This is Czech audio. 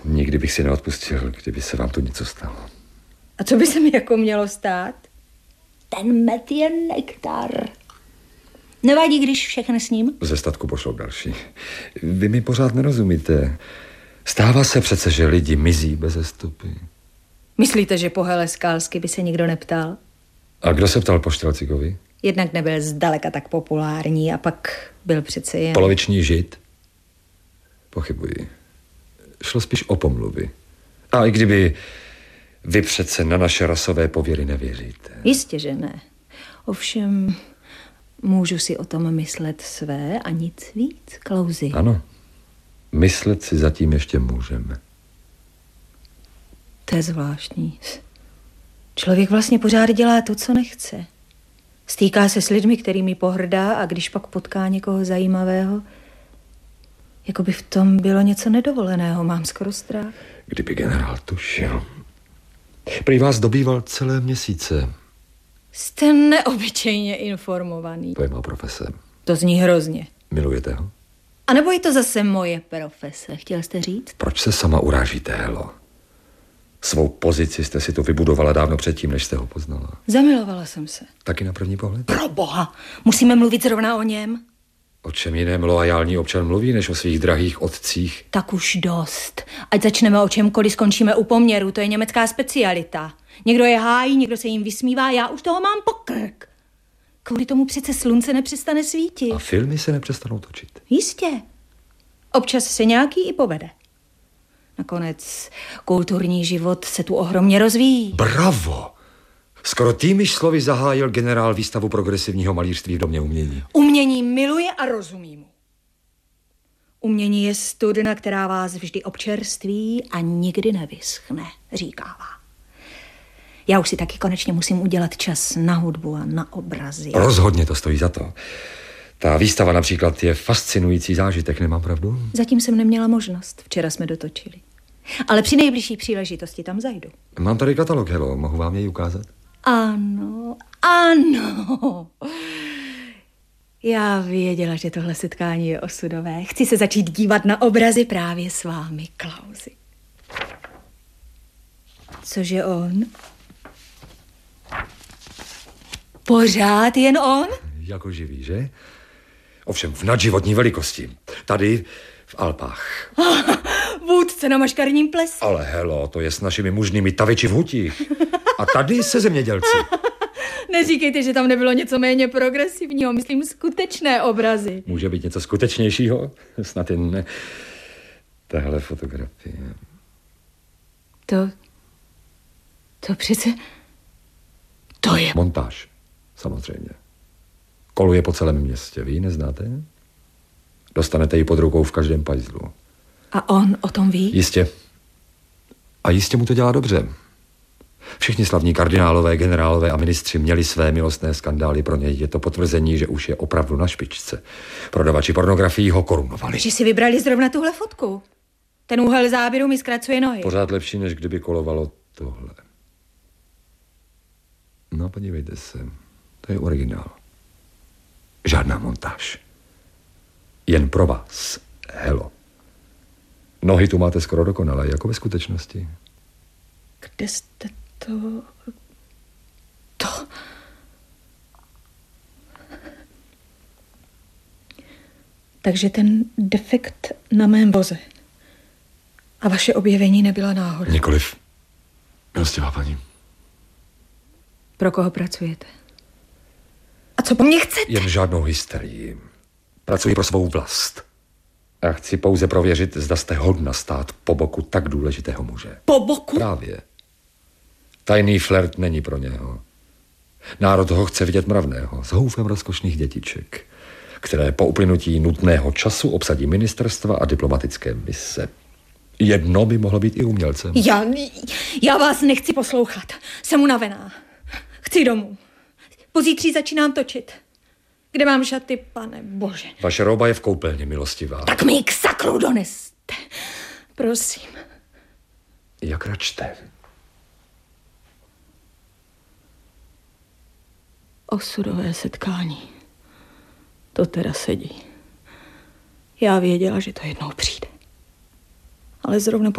Nikdy bych si neodpustil, kdyby se vám tu něco stalo. A co by se mi jako mělo stát? Ten med je nektar. Nevadí, když všechno s ním? Ze statku pošlou další. Vy mi pořád nerozumíte. Stává se přece, že lidi mizí beze stopy. Myslíte, že po Hele Skálsky by se nikdo neptal? A kdo se ptal po Štrelcíkovi? Jednak nebyl zdaleka tak populární a pak byl přece jen... Poloviční žid? Pochybuji. Šlo spíš o pomluvy. A i kdyby vy přece na naše rasové pověry nevěříte. Jistě, že ne. Ovšem, můžu si o tom myslet své a nic víc, Klausi. Ano, myslet si zatím ještě můžeme. To je zvláštní. Člověk vlastně pořád dělá to, co nechce. Stýká se s lidmi, kterými pohrdá, a když pak potká někoho zajímavého, jako by v tom bylo něco nedovoleného, mám skoro strach. Kdyby generál tušil. Prý vás dobýval celé měsíce. Jste neobyčejně informovaný. To je má profese. To zní hrozně. Milujete ho? A nebo je to zase moje profese, chtěl jste říct? Proč se sama urážíte, Helo? Svou pozici jste si to vybudovala dávno předtím, než jste ho poznala. Zamilovala jsem se. Taky na první pohled? Pro boha, musíme mluvit zrovna o něm? O čem jiném loajální občan mluví, než o svých drahých otcích? Tak už dost. Ať začneme o čemkoliv, skončíme u poměru, to je německá specialita. Někdo je hájí, někdo se jim vysmívá, já už toho mám pokrk. Kvůli tomu přece slunce nepřestane svítit. A filmy se nepřestanou točit. Jistě. Občas se nějaký i povede. Nakonec kulturní život se tu ohromně rozvíjí. Bravo! Skoro týmiž slovy zahájil generál výstavu progresivního malířství v Domě umění. Umění miluje a rozumí mu. Umění je studna, která vás vždy občerství a nikdy nevyschne, říkává. Já už si taky konečně musím udělat čas na hudbu a na obrazy. Rozhodně to stojí za to. Ta výstava například je fascinující zážitek, nemám pravdu? Zatím jsem neměla možnost, včera jsme dotočili. Ale při nejbližší příležitosti tam zajdu. Mám tady katalog, Helo, mohu vám jej ukázat? Ano, ano. Já věděla, že tohle setkání je osudové. Chci se začít dívat na obrazy právě s vámi, Klausi. Cože on? Pořád jen on? Jako živý, že? Ovšem v nadživotní velikosti. Tady v Alpách. Vůdce na maškarním plesu. Ale Helo, to je s našimi mužnými taviči v hutích. A tady se zemědělci. Neříkejte, že tam nebylo něco méně progresivního, myslím skutečné obrazy. Může být něco skutečnějšího? Snad jen tahle fotografie. To přece... To je... Montáž, samozřejmě. Koluje po celém městě, vy ji neznáte? Dostanete ji pod rukou v každém pajzlu. A on o tom ví? Jistě. A jistě mu to dělá dobře. Všichni slavní kardinálové, generálové a ministři měli své milostné skandály, pro něj je to potvrzení, že už je opravdu na špičce. Prodavači pornografií ho korunovali. Že si vybrali zrovna tuhle fotku. Ten úhel záběru mi zkracuje nohy. Pořád lepší, než kdyby kolovalo tohle. No, podívejte se. To je originál. Žádná montáž. Jen pro vás, Helo. Nohy tu máte skoro dokonalé, jako ve skutečnosti. Kde jste to... Takže ten defekt na mém voze. A vaše objevení nebyla náhoda. Nikoliv. Milostivá paní. Pro koho pracujete? A co po mně chcete? Jen žádnou hysterii. Pracuji pro svou vlast. A chci pouze prověřit, zda jste hodna stát po boku tak důležitého muže. Po boku? Právě. Tajný flirt není pro něho. Národ ho chce vidět mravného, s houfem rozkošných dětiček, které po uplynutí nutného času obsadí ministerstva a diplomatické mise. Jedno by mohlo být i umělcem. Já vás nechci poslouchat. Jsem unavená. Chci domů. Pozítří začínám točit. Kde mám šaty, pane bože? Vaše roba je v koupelně, milostivá. Tak mi ji k sakru doneste. Prosím. Jak račte? Osudové setkání. To teda sedí. Já věděla, že to jednou přijde. Ale zrovna